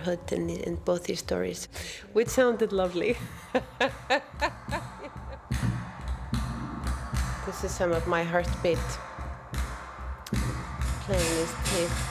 motherhood in both these stories, which sounded lovely. This is some of my heartbeat playing these teeth.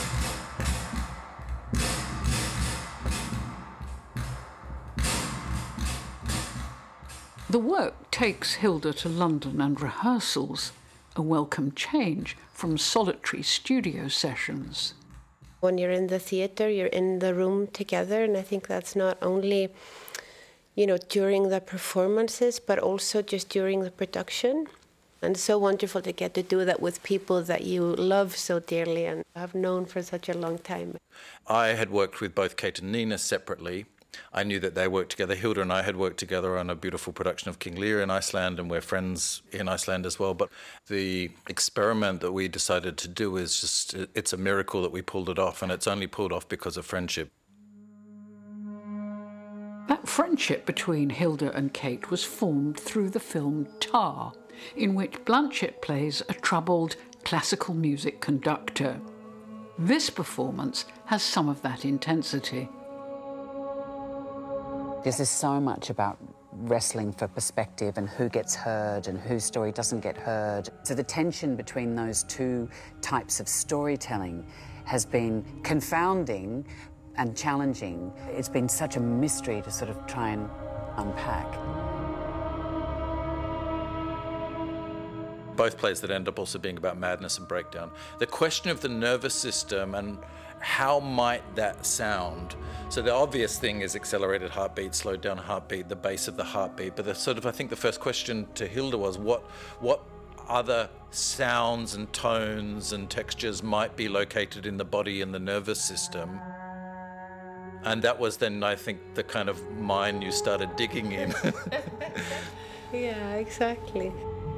The work takes Hilda to London and rehearsals, a welcome change from solitary studio sessions. When you're in the theatre, you're in the room together, and I think that's not only, during the performances, but also just during the production. And it's so wonderful to get to do that with people that you love so dearly and have known for such a long time. I had worked with both Kate and Nina separately. I knew that they worked together. Hilda and I had worked together on a beautiful production of King Lear in Iceland, and we're friends in Iceland as well. But the experiment that we decided to do is just, it's a miracle that we pulled it off, and it's only pulled off because of friendship. That friendship between Hilda and Kate was formed through the film Tar, in which Blanchett plays a troubled classical music conductor. This performance has some of that intensity. This is so much about wrestling for perspective and who gets heard and whose story doesn't get heard. So the tension between those two types of storytelling has been confounding and challenging. It's been such a mystery to sort of try and unpack. Both plays that end up also being about madness and breakdown. The question of the nervous system and how might that sound? So the obvious thing is accelerated heartbeat, slowed down heartbeat, the bass of the heartbeat. But I think the first question to Hilda was what other sounds and tones and textures might be located in the body and the nervous system? And that was then, I think, the kind of mine you started digging in. Yeah, exactly.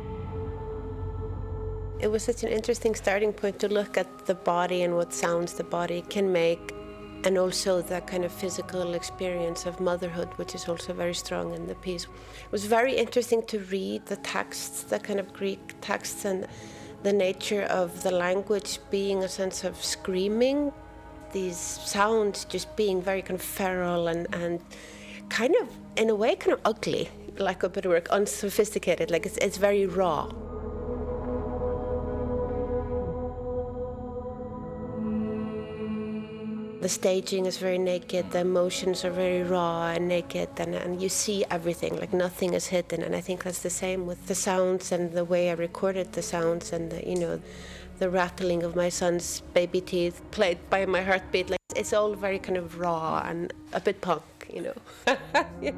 It was such an interesting starting point to look at the body and what sounds the body can make, and also that kind of physical experience of motherhood, which is also very strong in the piece. It was very interesting to read the texts, the kind of Greek texts, and the nature of the language being a sense of screaming, these sounds just being very kind of feral and kind of, in a way, kind of ugly, like a bit of work, unsophisticated, like it's very raw. The staging is very naked, the emotions are very raw and naked, and you see everything, like nothing is hidden. And I think that's the same with the sounds and the way I recorded the sounds and the rattling of my son's baby teeth played by my heartbeat. Like it's all very kind of raw and a bit punk, Yeah.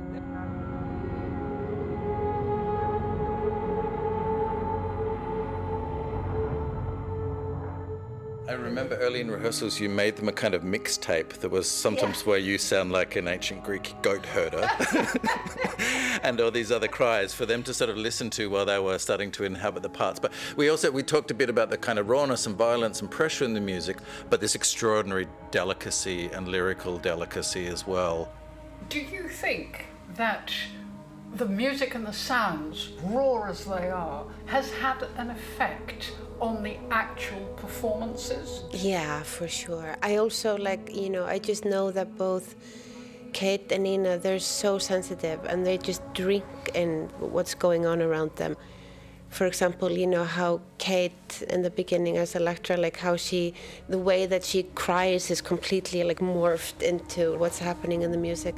I remember early in rehearsals you made them a kind of mixtape. There was sometimes where you sound like an ancient Greek goat herder and all these other cries for them to sort of listen to while they were starting to inhabit the parts. But we talked a bit about the kind of rawness and violence and pressure in the music, but this extraordinary delicacy and lyrical delicacy as well. Do you think that the music and the sounds, raw as they are, has had an effect on the actual performances? Yeah, for sure. I also I just know that both Kate and Nina, they're so sensitive and they just drink in what's going on around them. For example, how Kate in the beginning as Electra, how the way that she cries is completely morphed into what's happening in the music.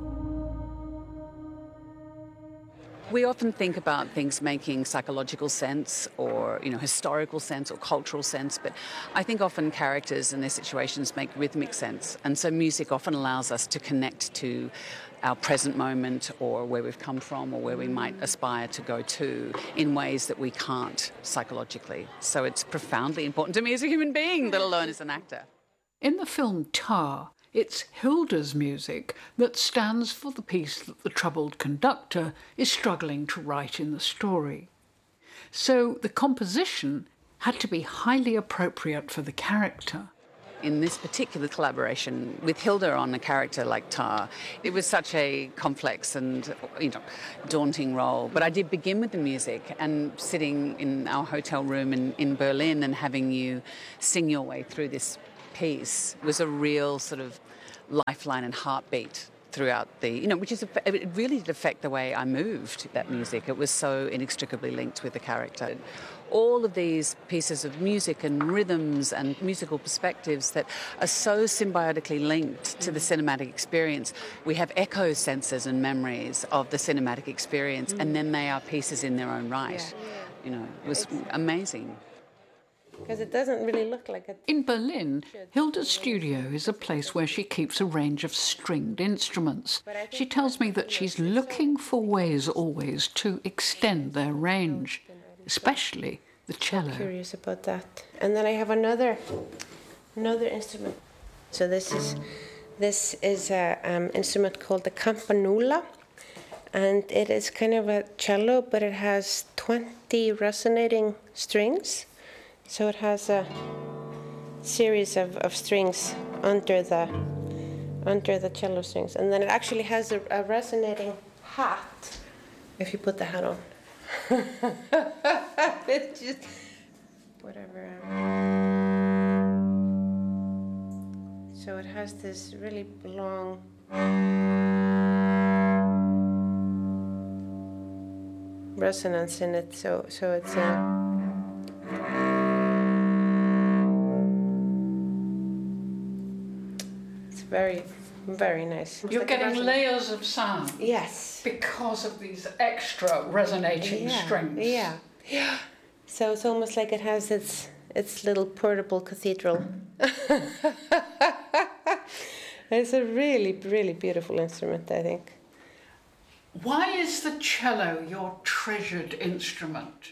We often think about things making psychological sense or, historical sense or cultural sense, but I think often characters and their situations make rhythmic sense. And so music often allows us to connect to our present moment or where we've come from or where we might aspire to go to in ways that we can't psychologically. So it's profoundly important to me as a human being, let alone as an actor. In the film Tar, it's Hilda's music that stands for the piece that the troubled conductor is struggling to write in the story. So the composition had to be highly appropriate for the character. In this particular collaboration with Hilda on a character like Tar, it was such a complex and daunting role. But I did begin with the music, and sitting in our hotel room in Berlin and having you sing your way through this piece was a real sort of lifeline and heartbeat throughout the, which is, it really did affect the way I moved that music. It was so inextricably linked with the character. All of these pieces of music and rhythms and musical perspectives that are so symbiotically linked to the cinematic experience. We have echo senses and memories of the cinematic experience, and then they are pieces in their own right. It was amazing. Because it doesn't really look like it. In Berlin, Hilda's studio is a place where she keeps a range of stringed instruments. She tells me that she's looking for ways always to extend their range, especially the cello. I'm curious about that. And then I have another instrument. So this is an instrument called the campanula, and it is kind of a cello, but it has 20 resonating strings. So it has a series of strings under the cello strings, and then it actually has a resonating hat. If you put the hat on, it's just whatever. So it has this really long resonance in it. So it's a. Very, very nice. You're getting layers of sound. Yes. Because of these extra resonating strings. Yeah. So it's almost like it has its little portable cathedral. It's a really, really beautiful instrument, I think. Why is the cello your treasured instrument?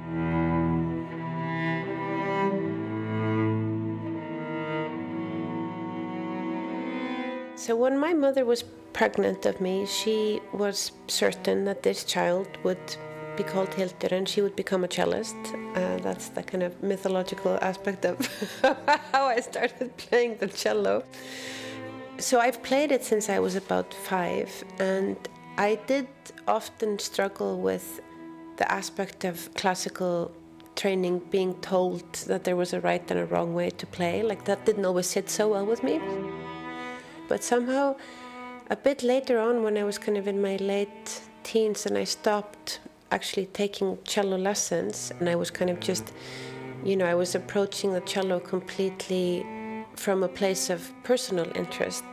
So when my mother was pregnant of me, she was certain that this child would be called Hildur and she would become a cellist. That's the kind of mythological aspect of how I started playing the cello. So I've played it since I was about 5, and I did often struggle with the aspect of classical training, being told that there was a right and a wrong way to play. Like, that didn't always sit so well with me. But somehow, a bit later on, when I was kind of in my late teens and I stopped actually taking cello lessons, and I was kind of just, I was approaching the cello completely from a place of personal interest.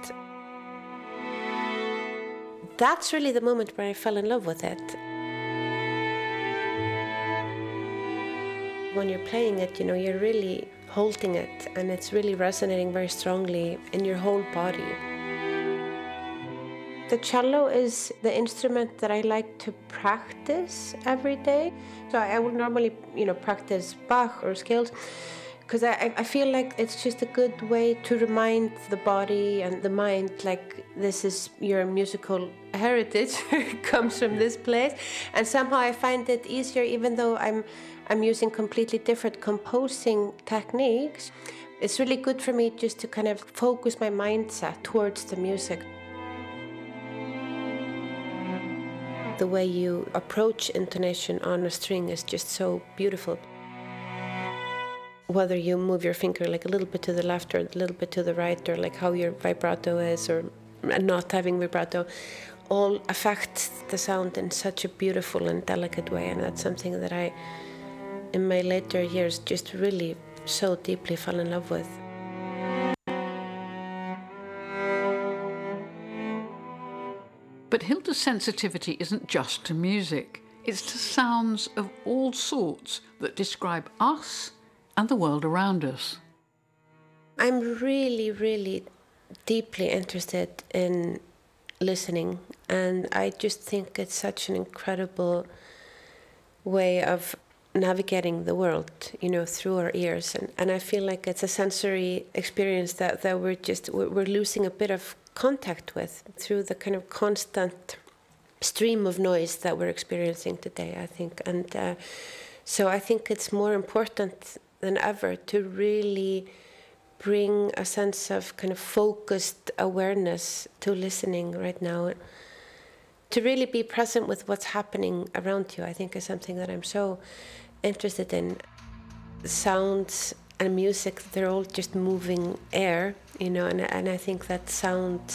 That's really the moment where I fell in love with it. When you're playing it, you're really holding it, and it's really resonating very strongly in your whole body. The cello is the instrument that I like to practice every day. So I would normally, practice Bach or scales, because I feel like it's just a good way to remind the body and the mind, like, this is your musical heritage, it comes from this place. And somehow I find it easier, even though I'm using completely different composing techniques. It's really good for me just to kind of focus my mindset towards the music. The way you approach intonation on a string is just so beautiful. Whether you move your finger like a little bit to the left or a little bit to the right, or like how your vibrato is or not having vibrato, all affect the sound in such a beautiful and delicate way. And that's something that I, in my later years, just really so deeply fell in love with. But Hilda's sensitivity isn't just to music. It's to sounds of all sorts that describe us and the world around us. I'm really, really deeply interested in listening, and I just think it's such an incredible way of navigating the world, through our ears. And I feel like it's a sensory experience that we're losing a bit of contact with through the kind of constant stream of noise that we're experiencing today, I think. And so I think it's more important than ever to really bring a sense of kind of focused awareness to listening right now. To really be present with what's happening around you, I think, is something that I'm so interested in. Sounds and music, they're all just moving air, you know, and I think that sound